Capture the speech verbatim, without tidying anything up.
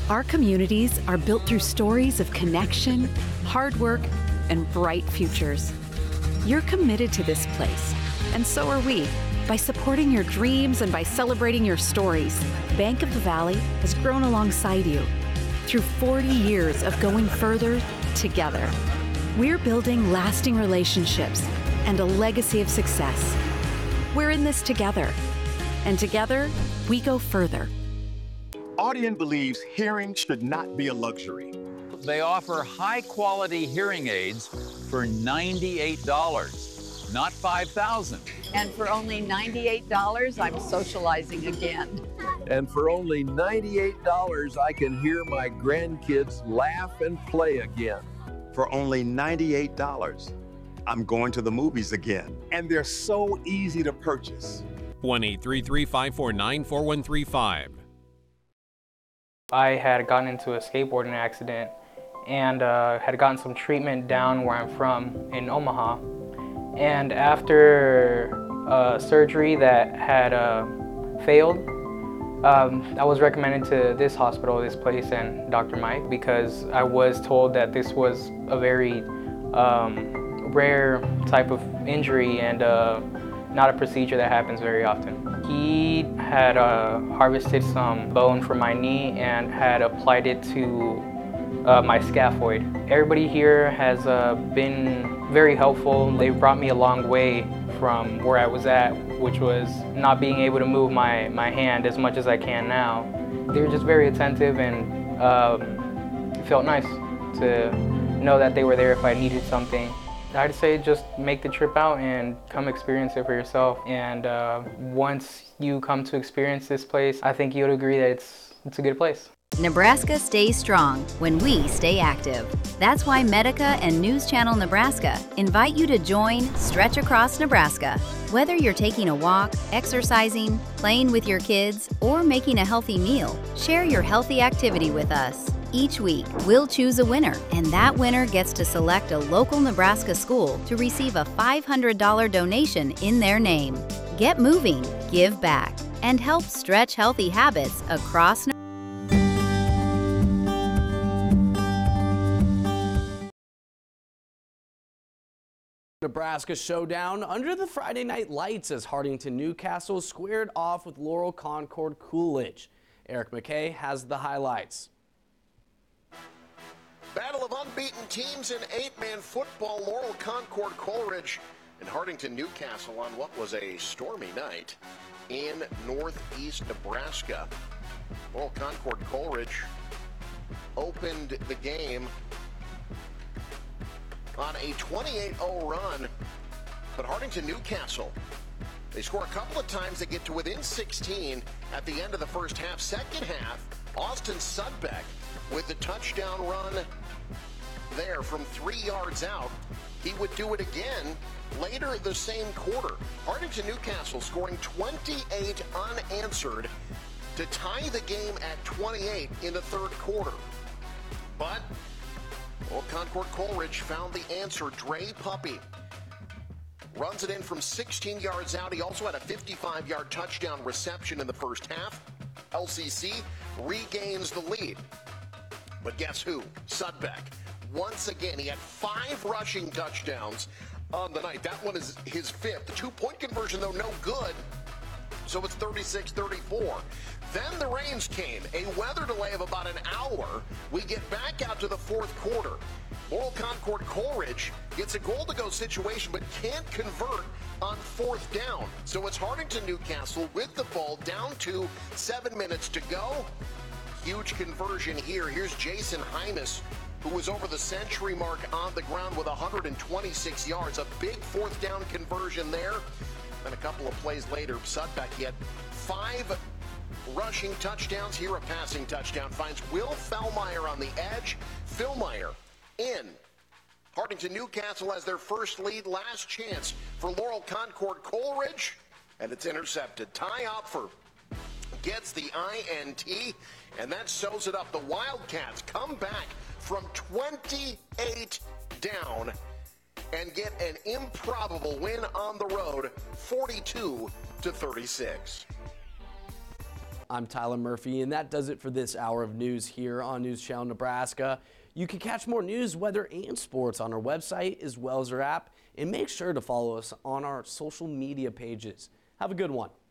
Our communities are built through stories of connection, hard work, and bright futures. You're committed to this place, and so are we. By supporting your dreams and by celebrating your stories, Bank of the Valley has grown alongside you through forty years of going further together. We're building lasting relationships and a legacy of success. We're in this together, and together we go further. Audien believes hearing should not be a luxury. They offer high-quality hearing aids for ninety-eight dollars, not five thousand dollars. And for only ninety-eight dollars, I'm socializing again. And for only ninety-eight dollars, I can hear my grandkids laugh and play again. For only ninety-eight dollars, I'm going to the movies again. And they're so easy to purchase. one eight three three, five four nine, four one three five. I had gotten into a skateboarding accident and uh, had gotten some treatment down where I'm from in Omaha. And after uh, surgery that had uh, failed, um, I was recommended to this hospital, this place, and Doctor Mike, because I was told that this was a very um, rare type of injury and uh, not a procedure that happens very often. He had uh, harvested some bone from my knee and had applied it to uh, my scaphoid. Everybody here has uh, been very helpful. They brought me a long way from where I was at, which was not being able to move my, my hand as much as I can now. They were just very attentive, and um, it felt nice to know that they were there if I needed something. I'd say just make the trip out and come experience it for yourself. And uh, once you come to experience this place, I think you'll agree that it's, it's a good place. Nebraska stays strong when we stay active. That's why Medica and News Channel Nebraska invite you to join Stretch Across Nebraska. Whether you're taking a walk, exercising, playing with your kids, or making a healthy meal, share your healthy activity with us. Each week, we'll choose a winner, and that winner gets to select a local Nebraska school to receive a five hundred dollars donation in their name. Get moving, give back, and help stretch healthy habits across Nebraska. Nebraska showdown under the Friday night lights as Hartington Newcastle squared off with Laurel Concord Coolidge. Eric McKay has the highlights. Battle of unbeaten teams in eight-man football. Laurel Concord Coleridge and Hartington Newcastle on what was a stormy night in northeast Nebraska. Laurel Concord Coleridge opened the game on a twenty-eight oh run, but Hartington Newcastle, they score a couple of times. They get to within sixteen at the end of the first half. Second half, Austin Sudbeck with the touchdown run there from three yards out. He would do it again later the same quarter. Hartington Newcastle scoring twenty-eight unanswered to tie the game at twenty-eight in the third quarter. But Old Concord Coleridge found the answer. Dre Puppy runs it in from sixteen yards out. He also had a fifty-five yard touchdown reception in the first half. L C C regains the lead. But guess who? Sudbeck. Once again, he had five rushing touchdowns on the night. That one is his fifth. The two-point conversion, though, no good. So it's thirty-six thirty-four. Then the rains came. A weather delay of about an hour. We get back out to the fourth quarter. Laurel Concord Coleridge gets a goal-to-go situation but can't convert on fourth down. So it's Hartington Newcastle with the ball down to seven minutes to go. Huge conversion here. Here's Jason Hymas, who was over the century mark on the ground with one hundred twenty-six yards. A big fourth down conversion there. And a couple of plays later, Sudbeck, he had five rushing touchdowns. Here a passing touchdown finds Will Fellmeyer on the edge. Fellmeyer in. Hartington Newcastle has their first lead. Last chance for Laurel Concord Coleridge, and it's intercepted. Ty Opfer gets the I N T, and that sews it up. The Wildcats come back from twenty-eight down and get an improbable win on the road, forty-two to thirty-six. I'm Tyler Murphy, and that does it for this hour of news here on News Channel Nebraska. You can catch more news, weather, and sports on our website as well as our app, and make sure to follow us on our social media pages. Have a good one.